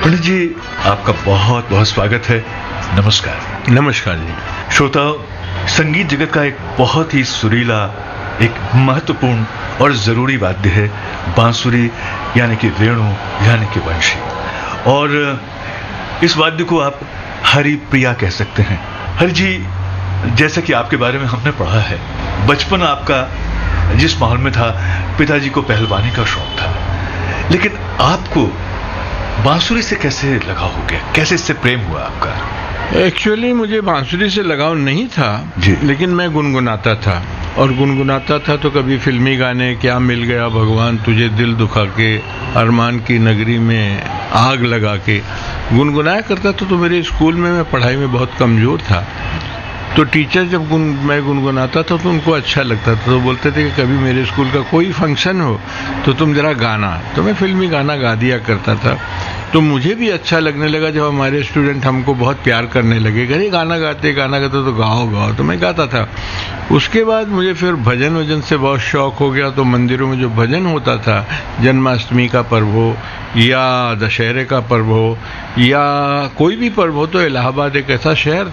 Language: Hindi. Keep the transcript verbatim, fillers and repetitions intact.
पंडित जी, आपका बहुत बहुत स्वागत है। नमस्कार। नमस्कार जी। श्रोताओ, संगीत जगत का एक बहुत ही सुरीला, एक महत्वपूर्ण और जरूरी वाद्य है बांसुरी, यानी कि रेणु, यानी कि वंशी। और इस वाद्य को आप हरि प्रिया कह सकते हैं। हरि जी, जैसा कि आपके बारे में हमने पढ़ा है, बचपन आपका जिस माहौल में था, पिताजी को पहलवानी का शौक था, लेकिन आपको बांसुरी से कैसे लगाव हो गया? कैसे इससे प्रेम हुआ आपका? एक्चुअली मुझे बांसुरी से लगाव नहीं था जी। लेकिन मैं गुनगुनाता था, और गुनगुनाता था तो कभी फिल्मी गाने, क्या मिल गया भगवान तुझे दिल दुखा के, अरमान की नगरी में आग लगा के गुनगुनाया करता था। तो मेरे स्कूल में मैं पढ़ाई में बहुत कमजोर था, तो टीचर जब गुन, मैं गुनगुनाता था तो उनको अच्छा लगता था, तो बोलते थे कि कभी मेरे स्कूल का कोई फंक्शन हो तो तुम जरा गाना। तो मैं फिल्मी गाना गा दिया करता था। तो मुझे भी अच्छा लगने लगा जब हमारे स्टूडेंट हमको बहुत प्यार करने लगे, अरे गाना गाते गाना गाते तो गाओ गाओ, तो मैं गाता था। उसके बाद मुझे फिर भजन वजन से बहुत शौक हो गया। तो मंदिरों में जो भजन होता था, जन्माष्टमी का पर्व हो या दशहरे का पर्व हो या कोई भी पर्व हो, तो इलाहाबाद एक ऐसा शहर